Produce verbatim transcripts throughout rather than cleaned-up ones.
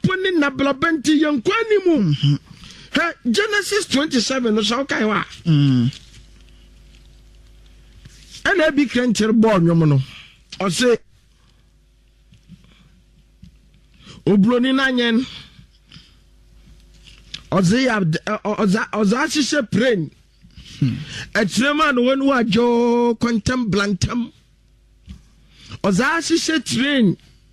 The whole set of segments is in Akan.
poni na blabenti yankwani mu. He Genesis twenty-seven no so kai wa. Mm. Ana bi krancher ball nwom no. O say Obroni nanyen. Oze ya oza oza sise brain. Etrema no wonu ajo kontem blantam. Oza sise train.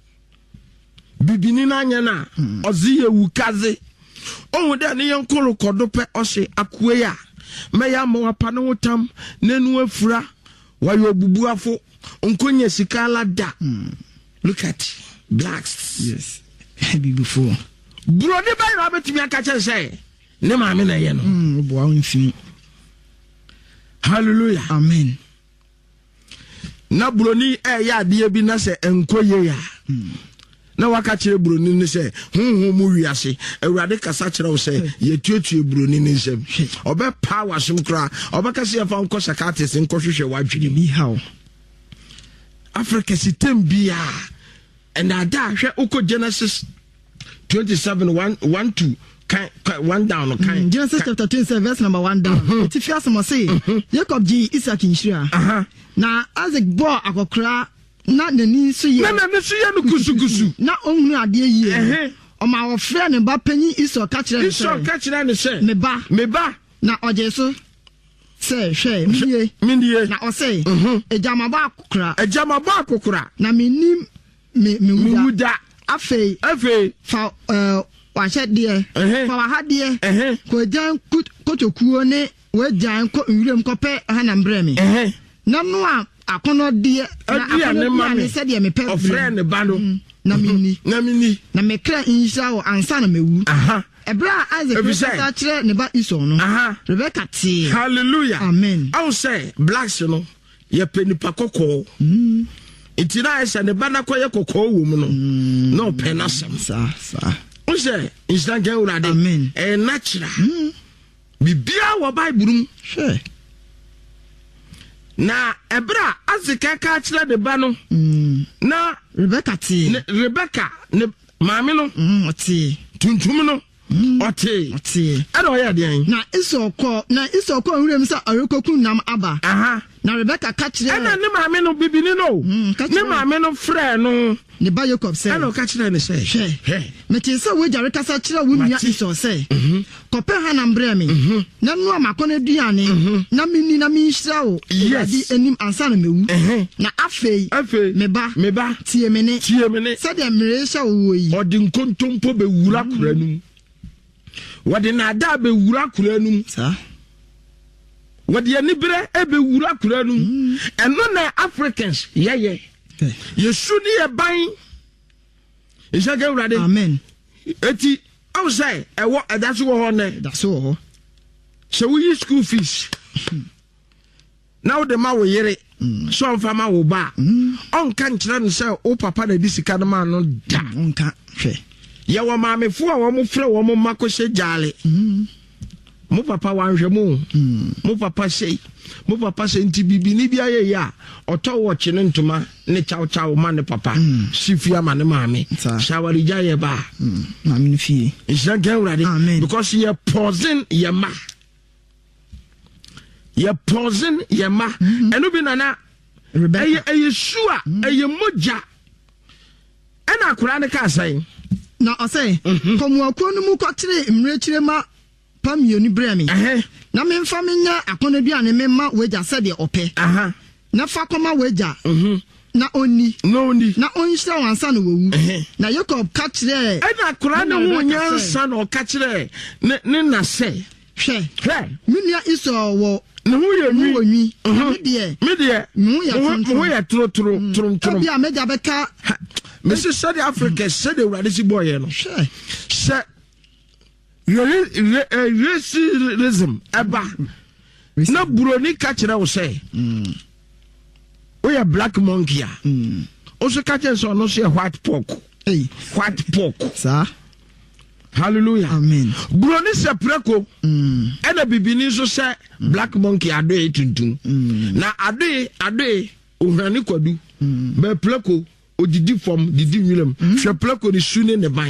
Bibini nanyen na oze ye wukaze. Ohu de ne yenkolo kodope ose akue ya. Meya mo apa no tam nenu afura. Wayo bubuafo onkonye sikala da. Look at blacks. Yes. Before. Brody by Robert me aka say ne ma me na ye no. Mm bo awon Hallelujah. Amen. Na broni e ya de bi na se enkoye ya. Na waka kire broni ni se honhom mu wiase awurade kasa kire wo se ye tuetue broni ni nsem. Obe power som kra obe kase ya fa nko sakate se nko hwehwe wadwene mi how. Africa sitem bia and ada hwe uko Genesis twenty-seven one one two kind one down or kind. Mm, Genesis chapter twenty-seven verse number one down. It if you some say Jacob G Isaac inshira. Uh-huh. Na Isaac bo akokra na nani so ye. Na na so ye no kusu kusu. Na onhunu ade ye. Eh. O ma wo frɛ ne ba panyi Esau ka kyerɛ ne sɛ. Esau ka kyerɛ ne sɛ. Me ba. Me ba. Na oje so say hwɛ mindie. Mindie. Na o say ejama ba akokra. Ejama ba akokra. Na menim me me wuda. Afei afei fa eh wa hye de fa wa ha de ko jan kotokuo ne we jan ko nwurem ko pe ha na mbrɛ me na no a akono de na akono ne se de me pe ofre ne ba no na mini na mini na me kra insha wo ansa na mewu aha ebra Isaac ta kire ne ba Esau no aha Rebecca ti hallelujah amen I will say blacks no ye penipa kokko mm itina esa ne bana koye kokko wo mu no no penasem sa sa o say instant get urade amen e natural bibia wo bible rum sure na ebra azika ka kire de ba no na Rebecca ti Rebecca ne maame no mm oti tuntum no oti oti ado ya de na Esau ko na Esau ko nwurem sa arekoku nam aba aha na Rebecca ka kire ana ne maame no bibini no ne maame no frɛ no ne ba Jacob sɛ ana ka kire ne sɛ hwɛ meti sɛ we jare kasa kire wo nua Esau sɛ kɔpɛ ha na mbrɛ me na no amakɔ duane na mini na mi nhyira wo di enim ansa na mewu na afei afei me ba me ba tie me ne tie me ne sɛ de mmerɛ hyɛ wo yi ɔde nkontompo be wura kura num wɔde na ada be wura kura num sa wɔde anibere e be wura kura num ɛno na Africans yeye yesu ni ye ban isaka urade amen eti I say ewo edaso wo ho ne daso ho so we school fees now the ma wo yere so on fama wo ba on kan kire no say o papa na di sika no ma no da on ka hwe ye wo ma me fu a wo mo frɛ wo mo makɔhye jale mo papa wanhwɛ mo mo papa sei mo papa sei nti bibi ni bia ye ya ɔtɔ wo kye ne ntoma ne chaw chaw ma ne papa sifia ma ne maame shawari ja ye ba na me fie isha get ready because you poison your ma you poison your ma enu bi nana Rebecca eye sua eye moja ana akura ne ka sai na ɔsɛ komu akɔ no mu kɔkire mmerɛkire ma pamioni brɛ me na memfa menya akonoduane memma wagya sɛ de ɔpɛ aha na fa kɔma wagya na oni no oni na onhyira wansa na wawu na Jacob ka kire ana akura ne ho nyansa na ɔka kire ne ne na sɛ hwɛ hwɛ menua Esau wɔ ne ho yɛ nwi nwi me de me de me ho yɛ tro tro tro tro bi a meja bɛka Mister South Africa said the radisi boy no hwɛ sɛ racism eba na buroni ka kire wo sɛ we are black monkey a also ka kire so no so white pork hey white pork sir hallelujah amen buroni se preko ena bibini so sɛ black monkey ado e tuntum na ado ado ohwani kwadu be preko odidi form didi nwilem hwe preko ni sune ne ban